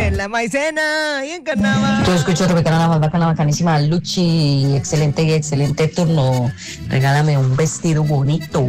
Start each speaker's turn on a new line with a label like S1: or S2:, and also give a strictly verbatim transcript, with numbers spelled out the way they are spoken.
S1: en la maicena y en carnaval.
S2: Yo escucho Tropicana, la más bacana, bacanísima. Luchi, excelente, excelente turno. Regálame un vestido bonito.